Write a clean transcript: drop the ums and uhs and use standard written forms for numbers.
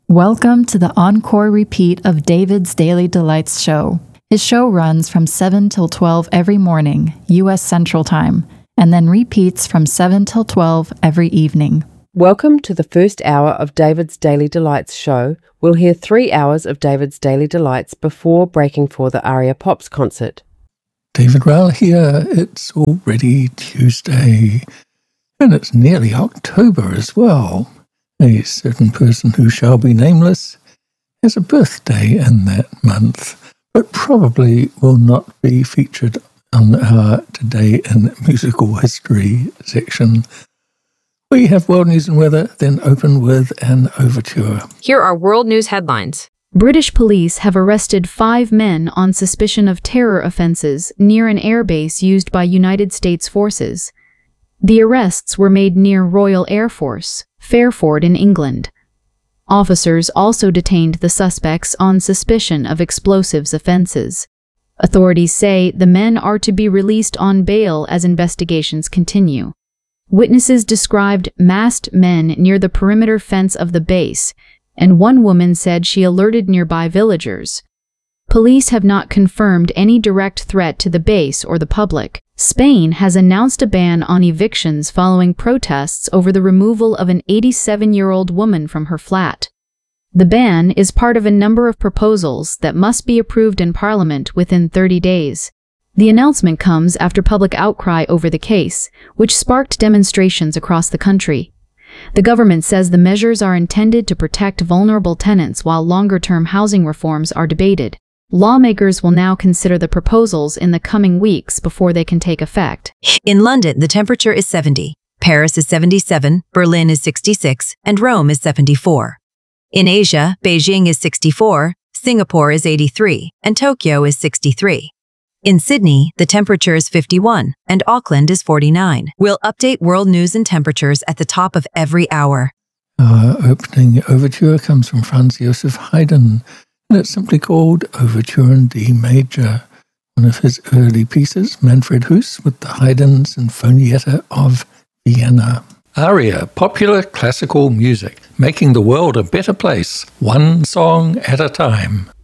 Welcome to the encore repeat of David's Daily Delights show. His show runs from 7 till 12 every morning, U.S. Central Time, and then repeats from 7 till 12 every evening. Welcome to the first hour of David's Daily Delights show. We'll hear 3 hours of David's Daily Delights before breaking for the Aria Pops concert. David Rowell here. It's already Tuesday, and it's nearly October as well. A certain person who shall be nameless has a birthday in that month, but probably will not be featured on our Today in Musical History section. We have world news and weather, then open with an overture. Here are world news headlines. British police have arrested 5 men on suspicion of terror offenses near an airbase used by United States forces. The arrests were made near Royal Air Force, Fairford in England. Officers also detained the suspects on suspicion of explosives offenses. Authorities say the men are to be released on bail as investigations continue. Witnesses described masked men near the perimeter fence of the base, and one woman said she alerted nearby villagers. Police have not confirmed any direct threat to the base or the public. Spain has announced a ban on evictions following protests over the removal of an 87-year-old woman from her flat. The ban is part of a number of proposals that must be approved in Parliament within 30 days. The announcement comes after public outcry over the case, which sparked demonstrations across the country. The government says the measures are intended to protect vulnerable tenants while longer-term housing reforms are debated. Lawmakers will now consider the proposals in the coming weeks before they can take effect. In London, the temperature is 70. Paris is 77, Berlin is 66, and Rome is 74. In Asia, Beijing is 64, Singapore is 83, and Tokyo is 63. In Sydney, the temperature is 51, and Auckland is 49. We'll update world news and temperatures at the top of every hour. Our opening overture comes from Franz Joseph Haydn, and it's simply called Overture in D Major, one of his early pieces, Manfred Huss with the Haydn Sinfonietta of Vienna. Aria, popular classical music, making the world a better place, one song at a time.